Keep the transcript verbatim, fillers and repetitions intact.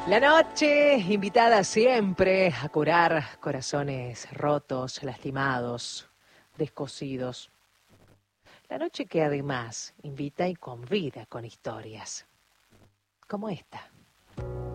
La noche, invitada siempre a curar corazones rotos, lastimados, descosidos. La noche que además invita y convida con historias, como esta.